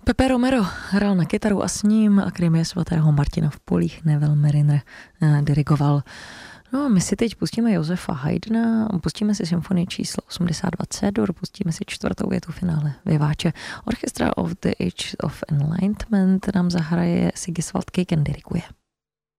Pepe Romero hrál na kytaru a s ním Akademie svatého Martina v Polích Neville Mariner dirigoval. No a my si teď pustíme Josefa Haydna, pustíme si symfonii číslo 82 C-dur, pustíme si čtvrtou větu finále Viváče. Orchestra of the Age of Enlightenment nám zahraje Sigiswald Keiken diriguje.